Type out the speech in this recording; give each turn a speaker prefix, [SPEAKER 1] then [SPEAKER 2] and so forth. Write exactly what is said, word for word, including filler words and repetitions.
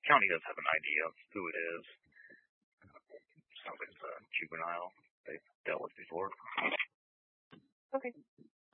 [SPEAKER 1] county does have an idea of who it is. Sounds like it's a juvenile they've dealt with before.
[SPEAKER 2] Okay.